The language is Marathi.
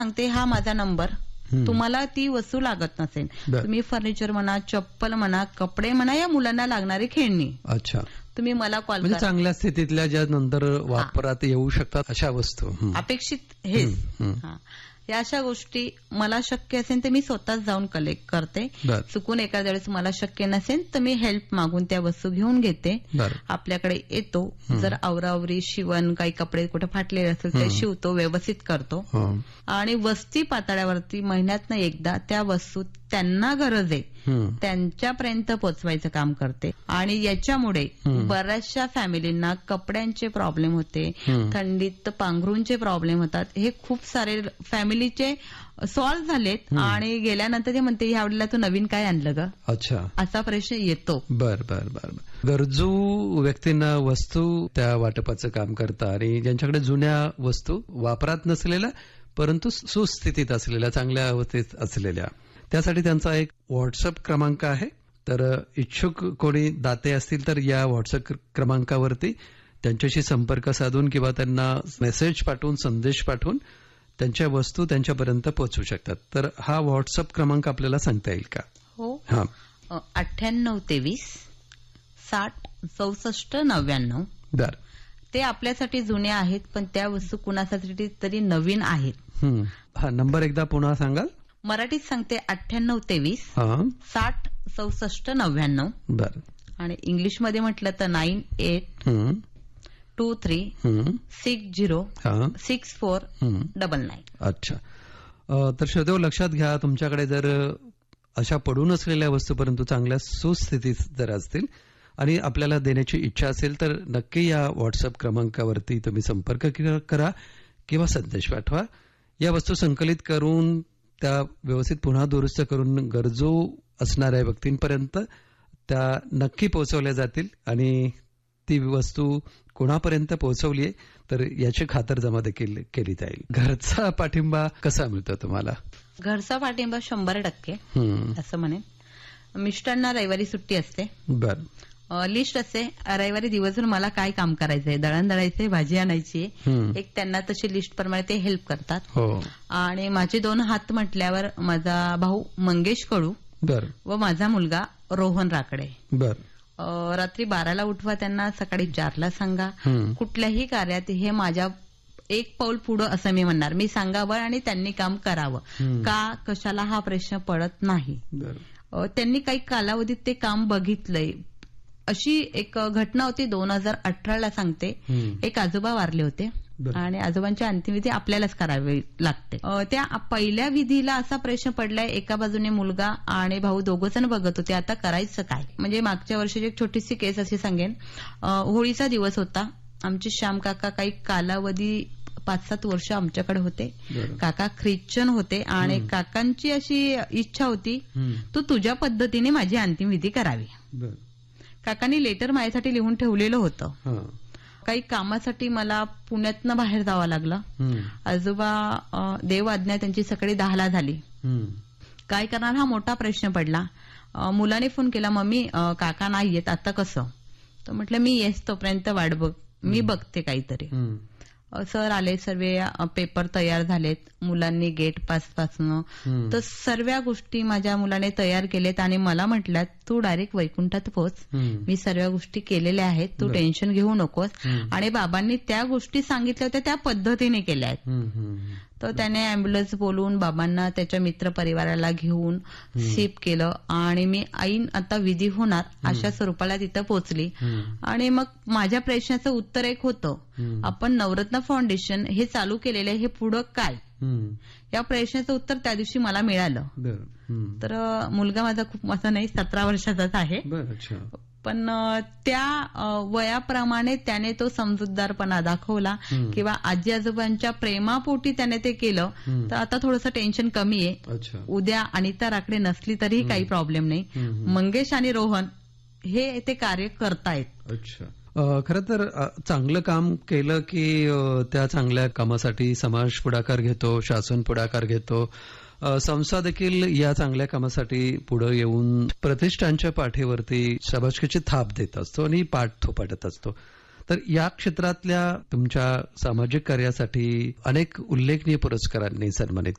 सांगते हा माझा नंबर, तुम्हाला ती वस्तू लागत नसेल, तुम्ही फर्निचर म्हणा, चप्पल म्हणा, कपडे म्हणा, या मुलांना लागणारी खेळणी, अच्छा, तुम्ही मला कॉल म्हणजे करा. चांगल्या स्थितीतल्या ज्या नंतर वापरात येऊ शकतात अशा वस्तू, अपेक्षित हेच, या अशा गोष्टी मला शक्य असेल तर मी स्वतःच जाऊन कलेक्ट करते. चुकून एखाद्या वेळेस मला शक्य नसेल तर मी हेल्प मागून त्या वस्तू घेऊन घेते. आपल्याकडे येतो, जर आवरावरी शिवण, काही कपडे कुठे फाटलेले असेल ते शिवतो, व्यवस्थित करतो. आणि वस्ती पातळ्यावरती महिन्यातनं एकदा त्या वस्तू त्यांना गरज आहे त्यांच्यापर्यंत पोचवायचं काम करते. आणि याच्यामुळे बऱ्याचशा फॅमिलींना कपड्यांचे प्रॉब्लेम होते, थंडीत पांघरूंचे प्रॉब्लेम होतात. हे खूप सारे फॅमिलीचे सॉल्व्ह झालेत. आणि गेल्यानंतर ते म्हणते ह्या वेळेला तू नवीन काय आणलं ग, अच्छा, असा प्रश्न येतो. बर बर बर. गरजू व्यक्तींना वस्तू त्या वाटपाचं काम करता आणि ज्यांच्याकडे जुन्या वस्तू वापरात नसलेल्या परंतु सुस्थितीत असलेल्या, चांगल्या अवस्थेत असलेल्या, त्यासाठी त्यांचा एक व्हॉट्सअप क्रमांक आहे. तर इच्छुक कोणी दाते असतील तर या व्हॉट्सअप क्रमांकावरती त्यांच्याशी संपर्क साधून किंवा त्यांना मेसेज पाठवून, संदेश पाठवून त्यांच्या वस्तू त्यांच्यापर्यंत पोहोचू शकतात. तर हा व्हॉट्सअप क्रमांक आपल्याला सांगता येईल का? हो, 9823 60 64 99. बर. ते आपल्यासाठी जुने आहेत, पण त्या वस्तू कुणासाठी तरी नवीन आहेत. हा नंबर एकदा पुन्हा सांगाल? मराठीत सांगते, 9823 60 64 99. बर. आणि इंग्लिशमध्ये म्हटलं तर 9823606499. अच्छा. तर श्रोतेहो, लक्षात घ्या, तुमच्याकडे जर अशा पडून असलेल्या वस्तू परंतु चांगल्या सुस्थितीत जर असतील आणि आपल्याला देण्याची इच्छा असेल तर नक्की या व्हॉट्सअप क्रमांकावरती तुम्ही संपर्क करा किंवा संदेश पाठवा. या वस्तू संकलित करून त्या व्यवस्थित पुन्हा दुरुस्त करून गरजू असणाऱ्या व्यक्तींपर्यंत त्या नक्की पोहोचवल्या जातील. आणि ती वस्तू कोणापर्यंत पोहोचवली आहे तर याची खातरजमा देखील केली जाईल. घरचा पाठिंबा कसा मिळतो तुम्हाला? घरचा पाठिंबा 100% असं म्हणेन. मिस्टरांना रविवारी सुट्टी असते. बर. लिस्ट असते, रविवारी दिवसभर मला काय काम करायचंय, दळण दळायचंय, भाजी आणायची, एक त्यांना तशी लिस्ट प्रमाणे ते हेल्प करतात. आणि माझे 2 हात म्हटल्यावर माझा भाऊ मंगेश कडू व माझा मुलगा रोहन राकडे. बर. रात्री 12ला उठवा त्यांना, सकाळी 4ला सांगा. कुठल्याही कार्यात हे माझ्या एक पाऊल पुढं असं मी म्हणणार. मी सांगावं आणि त्यांनी काम करावं. का कशाला हा प्रश्न पडत नाही. त्यांनी काही कालावधीत ते काम बघितलंय. अशी एक घटना होती 2018ला सांगते. एक आजोबा वारले होते आणि आजोबांची अंतिमविधी आपल्यालाच करावी लागते. त्या पहिल्या विधीला असा प्रश्न पडलाय, एका बाजूने मुलगा आणि भाऊ दोघंजण बघत होते, आता करायचं काय. म्हणजे मागच्या वर्षीची एक छोटीशी केस अशी सांगेन. होळीचा दिवस होता. आमचे श्याम काका काही कालावधी 5-7 वर्ष आमच्याकडे होते. काका ख्रिश्चन होते आणि काकांची अशी इच्छा होती, तू तुझ्या पद्धतीने माझी अंतिमविधी करावी. काकांनी लेटर माझ्यासाठी लिहून ठेवलेलं होतं. काही कामासाठी मला पुण्यातनं बाहेर जावं लागलं. आजोबा देव आज्ञा त्यांची सकाळी 10ला झाली. काय करणार हा मोठा प्रश्न पडला. मुलाने फोन केला, मम्मी काका नाही येत, आता कसं. तर म्हटलं मी येस तोपर्यंत वाट बघ, मी बघते काहीतरी. सर आले, सर्व पेपर तयार झालेत, मुलांनी गेट पास पासनं तर सर्व गोष्टी माझ्या मुलाने तयार केलेत आणि मला म्हटल्यात तू डायरेक्ट वैकुंठात पोच, मी सर्व गोष्टी केलेल्या आहेत, तू टेन्शन घेऊ नकोस. आणि बाबांनी त्या गोष्टी सांगितल्या होत्या त्या पद्धतीने केल्या आहेत. तर त्याने अँब्युलन्स बोलवून बाबांना त्याच्या मित्र परिवाराला घेऊन सीप केलं आणि मी ऐन आता विधी होणार अशा स्वरूपाला तिथं पोहोचली. आणि मग माझ्या प्रश्नाचं उत्तर एक होतं, आपण नवरत्न फाउंडेशन हे चालू केलेलं आहे, हे पुढं काय. या प्रश्नाचं उत्तर त्या दिवशी मला मिळालं. तर मुलगा माझा खूप मोठा नाही, 17 वर्षाचाच आहे. पण त्या वयाप्रमाणे त्याने तो समजूतदारपणा दाखवला किंवा आजी आजोबांच्या प्रेमापोटी त्याने ते केलं. तर आता थोडंसं टेन्शन कमी आहे. उद्या अनिता राकडे नसली तरीही काही प्रॉब्लेम नाही. मंगेश आणि रोहन हे ते कार्य करतायत. खरं तर चांगलं काम केलं की त्या चांगल्या कामासाठी समाज पुढाकार घेतो, शासन पुढाकार घेतो, संस्था देखील या चांगल्या कामासाठी पुढे येऊन प्रतिष्ठानच्या पाठीवरती शाबासकीची थाप देत असतो आणि पाठ थोपाटत असतो. तर या क्षेत्रातल्या तुमच्या सामाजिक कार्यासाठी अनेक उल्लेखनीय पुरस्कारांनी सन्मानित